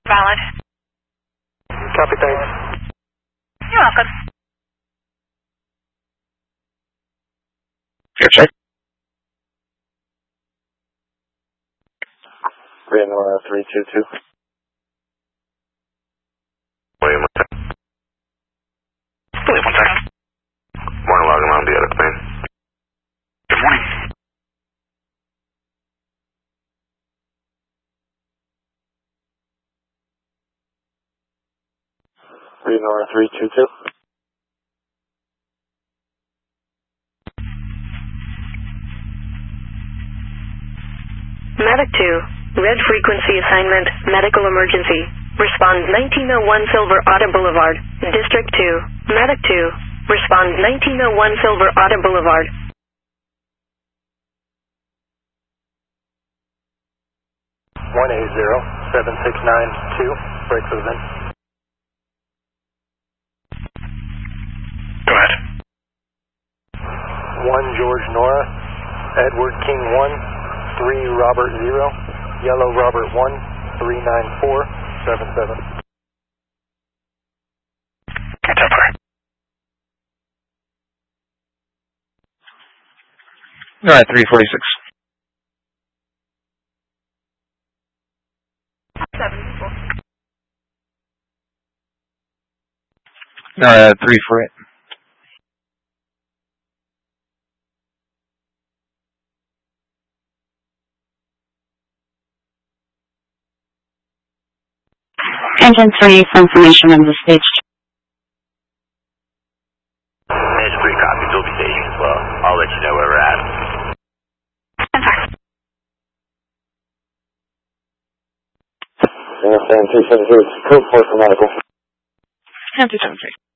Valid. Copy, thanks. You're welcome. Air check. Reno 322. William, 1 second. William, 1 second. Morning, logging on the other plane. Good morning. Reno 322. Medic 2, red frequency assignment, medical emergency. Respond 1901 Silver Auto Boulevard, District 2. Medic 2, respond 1901 Silver Auto Boulevard. One 7692. Break for the vent. Go ahead. 1 George Nora. Edward King 1. 3 Robert 0. Yellow Robert 1. 39477. What's up, Claire? Alright, 346. 7. Alright, 348. Engine 3 for information on the stage. Engine 3 copies will be staging as well. I'll let you know where we're at. Sam 272. Code 4 for medical. Sam 273.